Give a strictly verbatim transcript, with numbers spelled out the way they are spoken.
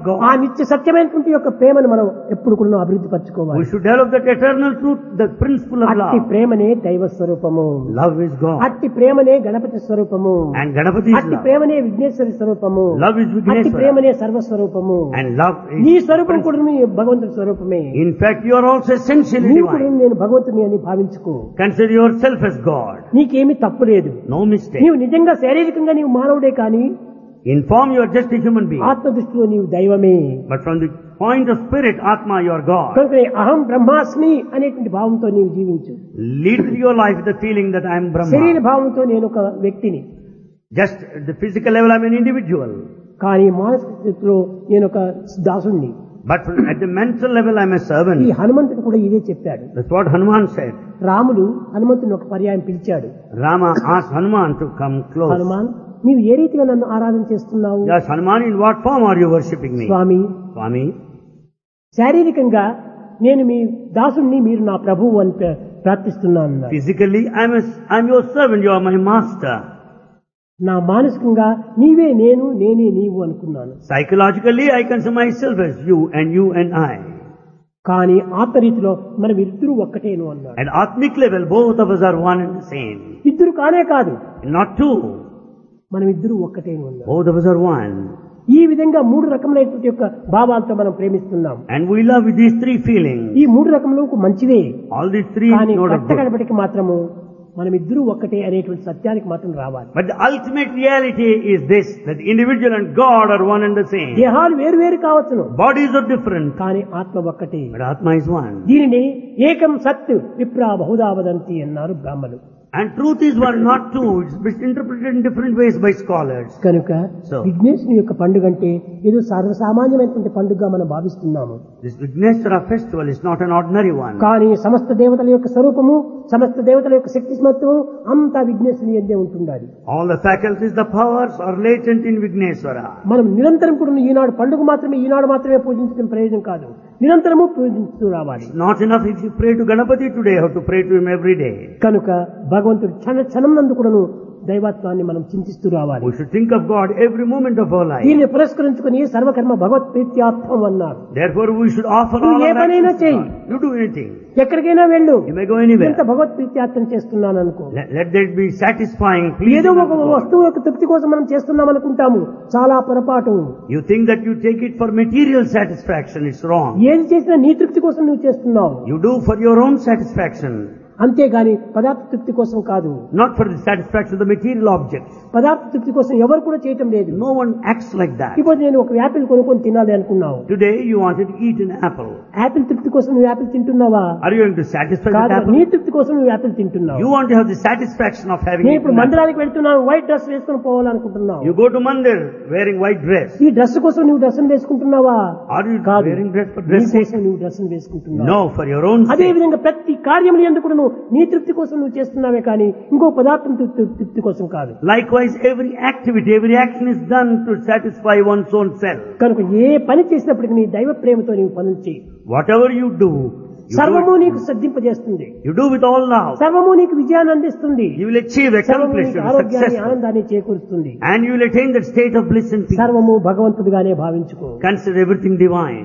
God. ఆ నిత్య సత్యమైనటువంటి యొక్క ప్రేమను మనం ఎప్పుడు కూడా అభివృద్ధి We పరచుకోవాలి. should develop that eternal truth, the principle of అట్టి love. ప్రేమనే దైవ స్వరూపము, Love is God. అట్టి ప్రేమనే గణపతి స్వరూపము, And Ganapati is అట్టి love. ప్రేమనే విఘ్నేశ్వరి స్వరూపము, Love is అట్టి Vigneshwara. ప్రేమనే సర్వస్వరూపము. And love నీ is... స్వరూపం కూడా మీ భగవంతుడి స్వరూపమే. In fact, you are also essentially నీవు కూడా divine. నేను భగవంతుని అని భావించుకో. Consider yourself as God. నీకేమీ తప్పు లేదు. No mistake. నీవు నిజంగా శారీరకంగా నీవు మానవుడే కానీ In form, you are just a human being. ఆత్మ దృష్టిలో నీవు దైవమే. But from the point of spirit, Atma, you are God. కనుక అహం బ్రహ్మాస్మి అనేటువంటి భావంతో నీవు జీవించు. Lead your life with the feeling that I am శరీర Brahma. భావంతో నేను ఒక వ్యక్తిని, Just at the physical level, I am an individual. కానీ మానసిక స్థితిలో నేను ఒక దాసుణ్ణి. But at the mental level, I am a ఈ servant. హనుమంతుడు కూడా ఇదే చెప్పాడు. That's what Hanuman said. రాముడు హనుమంతుని ఒక పర్యాయం పిలిచాడు. Rama asked Hanuman to come close. Hanuman, నీవు ఏ రీతిగా నన్ను ఆరాధన చేస్తున్నావు? Yes, Hanuman, in what form are you worshipping me? Swamy, Swami, శారీరకంగా నేను మీ దాసుణ్ణి, మీరు నా ప్రభువు అని ప్ర- ప్రార్థిస్తున్నాను అన్నాడు. physically, I am a, I am your servant, you are my master. నా మానసికంగా నీవే నేను, నేనే నీవు అనుకున్నాను. Psychologically, I consider myself as you and you and I. కానీ ఆత్మరీతిలో మనం ఇద్దరు ఒక్కటేను అన్నాడు. At Atmic level, both of us are one and the same. ఇద్దరు కానే కాదు, Not two. మనం ఇద్దరు ఒక్కటేను అన్నాడు. Both of us are one. ఈ విధంగా మూడు రకములైనటువంటి యొక్క భావాలతో మనం ప్రేమిస్తున్నాం. And we love with these three feelings. ఈ మూడు రకములకు మంచివే, All these three కానీ note of good. కట్టగడపటికి మాత్రము మనం ఇద్దరు ఒక్కటే అనేటువంటి సత్యానికి మాత్రం రావాలి. But the ultimate reality is this, that individual and God are one and the same. దేహాలు వేరు వేరు కావచ్చును, Bodies are different, కానీ ఆత్మ ఒక్కటే. but Atma is one. దీనిని ఏకం సత్ విప్రా బహుదా వదంతి అన్నారు బ్రాహ్మణులు. And truth is one, not two. It's interpreted in different ways by scholars. కనుక So- విఘ్నేశ్వరుని యొక్క పండుగ అంటే ఏదో సర్వసామాన్యమైనటువంటి పండుగగా మనం భావిస్తున్నాము. This Vigneshwara festival is not an ordinary one. కానీ సమస్త దేవతల యొక్క స్వరూపము, సమస్త దేవతల యొక్క శక్తి స్మత్వము అంతా విఘ్నేశ్వరుని ఎందే ఉంటుండాలి. All the faculties, the powers are latent in Vigneshwara. మనం నిరంతరం కూడా ఈనాడు పండుగ మాత్రమే, ఈనాడు మాత్రమే పూజించడం ప్రయోజనం కాదు, నిరంతరము పూజిస్తూ రావాలి. Not enough if you pray to Ganapati today, you have to pray to him every day. కనుక భగవంతుడు క్షణ క్షణం నందు కూడాను దైవత్వాన్ని మనం చింతిస్తూ రావాలి. We should think of God every moment of our life. దీనిని పురస్కరించుకుని సర్వకర్మ భగవత్ ప్రీత్యార్థం అన్నారు. Therefore, we should offer నువ్వు all ఏ our పనైనా actions to చెయ్యి, God. You do anything. ఎక్కడికైనా వెళ్ళు, You may go anywhere. ఎంత భగవత్ ప్రీత్యార్థం చేస్తున్నాను అనుకో. Let, let that be satisfying, pleasing ఏదో unto ఒక God. వస్తువు యొక్క తృప్తి కోసం మనం చేస్తున్నాం అనుకుంటాము, చాలా పొరపాటు. You think that you take it for material satisfaction, it's wrong. ఏది చేసినా నీ తృప్తి కోసం నువ్వు చేస్తున్నావు, You do for your own satisfaction, అంతేగాని పదార్థ తృప్తి కోసం కాదు. not for the satisfaction of the material objects. పదార్థ తృప్తి కోసం ఎవరు కూడా చేయటం లేదు. No one acts like that. ఇప్పుడు నేను ఒక యాపిల్ కొనుక్కొని తినాలి అనుకున్నావు, Today you wanted to eat an apple. Apple తృప్తి కోసం నువ్వు యాపిల్ తింటున్నావా? Are you going to satisfy కాదు, that నీ apple? తృప్తి కోసం నువ్వు యాపిల్ తింటున్నావు. You want to have the satisfaction of having నేను eaten ఇప్పుడు an apple. మందిరానికి వెళ్తున్నావు, వైట్ డ్రెస్ వేసుకుని పోవాలనుకుంటున్నావు. You go to Mandir wearing white dress. ఈ డ్రెస్ కోసం నువ్వు డ్రెస్ వేసుకుంటున్నావా? Are you కాదు, wearing dress for నీ dress sake? కోసం నువ్వు dress వేసుకుంటున్నావు. No, for your own అదే sake. విధంగా ప్రతి కార్యములు ఎందుకు కూడా నువ్వు నీ తృప్తి కోసం నువ్వు చేస్తున్నావే కానీ ఇంకో పదార్థం తృప్తి తృప్తి కోసం కాదు. Likewise, every activity, every action is done to satisfy one's own self. కనుక ఏ పని చేసినప్పటికీ నీ దైవ ప్రేమతో నీవు పనులు చేయి. Whatever you do, you సర్వము do, నీకు సిద్ధింపజేస్తుంది, you do with all love. సర్వము నీకు విజయాన్ని అందిస్తుంది, You will achieve, సర్వము accomplish, నీకు you will ఆరోగ్యాన్ని successful. ఆనందాన్ని చేకూరుస్తుంది. And you will attain that state of bliss and peace. సర్వము భగవంతుడిగానే భావించుకో. Consider everything divine.